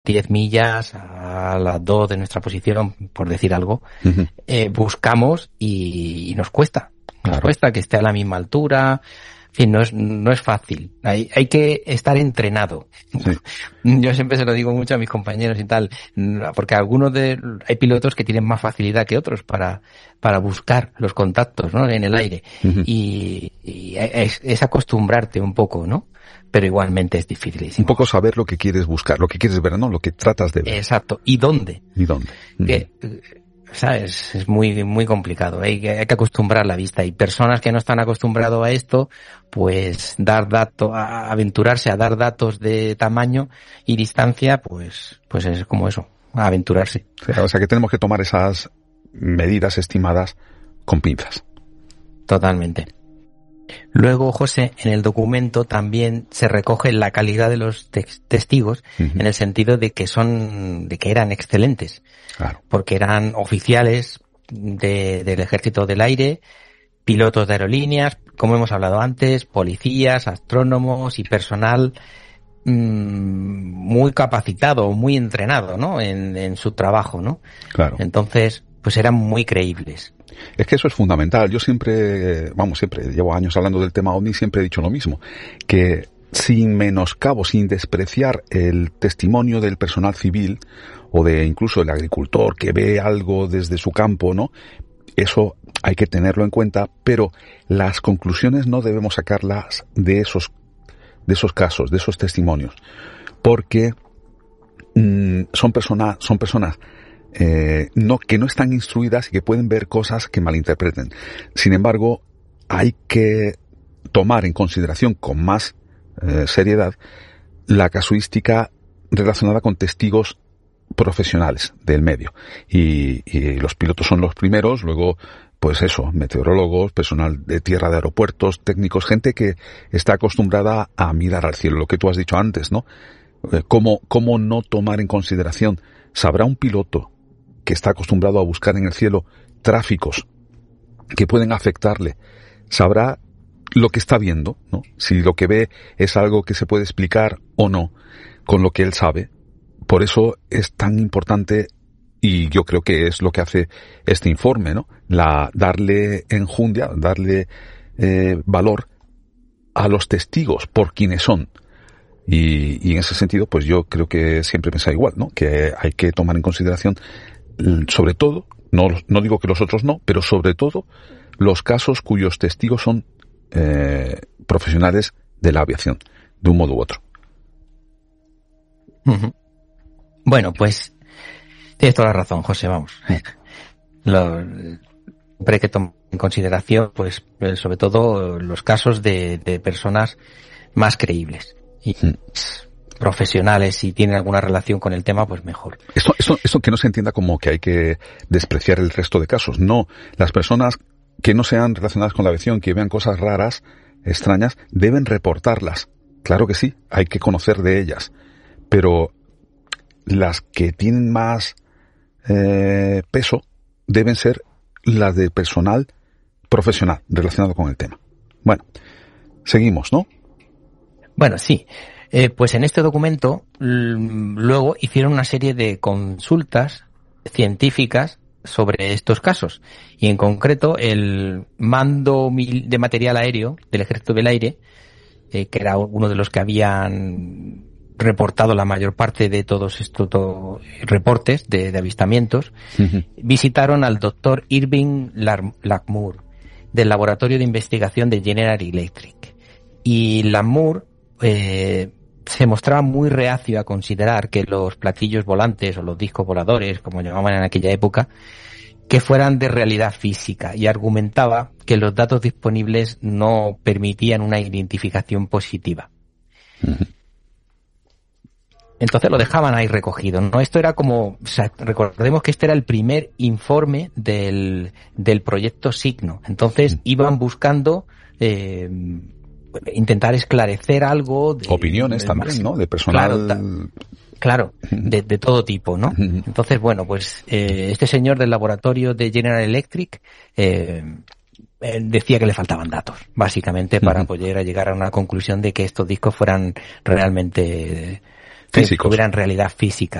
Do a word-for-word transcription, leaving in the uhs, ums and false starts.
diez millas, a las dos de nuestra posición, por decir algo, uh-huh. eh, buscamos y, y nos cuesta. Nos claro. cuesta que esté a la misma altura. En fin, no es, no es fácil. Hay, hay que estar entrenado. Sí. Yo siempre se lo digo mucho a mis compañeros y tal, porque algunos de, hay pilotos que tienen más facilidad que otros para, para buscar los contactos, ¿no? En el aire. Uh-huh. Y, y es, es acostumbrarte un poco, ¿no? Pero igualmente es dificilísimo. Un poco saber lo que quieres buscar, lo que quieres ver, ¿no? Lo que tratas de ver. Exacto. ¿Y dónde? ¿Y dónde? Uh-huh. Que, ¿sabes? Es muy, muy complicado. Hay que, hay que acostumbrar la vista. Y personas que no están acostumbrados a esto, pues dar datos, a aventurarse a dar datos de tamaño y distancia, pues, pues es como eso, a aventurarse. O sea que tenemos que tomar esas medidas estimadas con pinzas. Totalmente. Luego, José, en el documento también se recoge la calidad de los te- testigos uh-huh. en el sentido de que son, de que eran excelentes. Claro. Porque eran oficiales de, del Ejército del Aire, pilotos de aerolíneas, como hemos hablado antes, policías, astrónomos y personal mmm, muy capacitado, muy entrenado, ¿no? En, en su trabajo, ¿no? Claro. Entonces, pues eran muy creíbles. Es que eso es fundamental. Yo siempre, vamos, siempre, llevo años hablando del tema OVNI, siempre he dicho lo mismo, que sin menoscabo, sin despreciar el testimonio del personal civil o de incluso el agricultor que ve algo desde su campo, ¿no? Eso hay que tenerlo en cuenta, pero las conclusiones no debemos sacarlas de esos, de esos casos, de esos testimonios, porque mmm, son personas, son personas Eh, no, que no están instruidas y que pueden ver cosas que malinterpreten. Sin embargo, hay que tomar en consideración con más eh, seriedad la casuística relacionada con testigos profesionales del medio. Y, y los pilotos son los primeros, luego, pues eso, meteorólogos, personal de tierra de aeropuertos, técnicos, gente que está acostumbrada a mirar al cielo, lo que tú has dicho antes, ¿no? Eh, ¿Cómo, cómo no tomar en consideración? ¿Sabrá un piloto que está acostumbrado a buscar en el cielo tráficos que pueden afectarle? ¿Sabrá lo que está viendo, ¿no? Si lo que ve es algo que se puede explicar o no con lo que él sabe. Por eso es tan importante, y yo creo que es lo que hace este informe, ¿no? La, darle enjundia, darle eh, valor a los testigos por quienes son. Y, y en ese sentido, pues yo creo que siempre pensaba igual, ¿no? Que hay que tomar en consideración, sobre todo, no, no digo que los otros no, pero sobre todo los casos cuyos testigos son eh, profesionales de la aviación, de un modo u otro. Uh-huh. Bueno, pues tienes toda la razón, José, vamos. Lo, siempre hay que tomar en consideración, pues, sobre todo los casos de, de personas más creíbles y sí. profesionales. Si tienen alguna relación con el tema, pues mejor. Esto, esto, esto que no se entienda como que hay que despreciar el resto de casos. No, las personas que no sean relacionadas con la aviación, que vean cosas raras, extrañas, deben reportarlas. Claro que sí, hay que conocer de ellas. Pero las que tienen más eh, peso deben ser las de personal profesional relacionado con el tema. Bueno, seguimos, ¿no? Bueno, sí. Eh, pues en este documento l- luego hicieron una serie de consultas científicas sobre estos casos. Y en concreto el Mando de Material Aéreo del Ejército del Aire, eh, que era uno de los que habían reportado la mayor parte de todos estos to- reportes de, de avistamientos, uh-huh. visitaron al doctor Irving Lamour del Laboratorio de Investigación de General Electric. Y Lamour eh, se mostraba muy reacio a considerar que los platillos volantes o los discos voladores, como llamaban en aquella época, que fueran de realidad física, y argumentaba que los datos disponibles no permitían una identificación positiva. Uh-huh. Entonces lo dejaban ahí recogido, ¿no? Esto era como, o sea, recordemos que este era el primer informe del, del proyecto Signo. Entonces iban buscando eh, intentar esclarecer algo. De, opiniones también, máximo, ¿no? De personal. Claro, ta, claro de, de todo tipo, ¿no? Entonces, bueno, pues eh, este señor del laboratorio de General Electric eh, decía que le faltaban datos, básicamente, para uh-huh. poder llegar a una conclusión de que estos discos fueran realmente físicos. Que hubieran realidad física.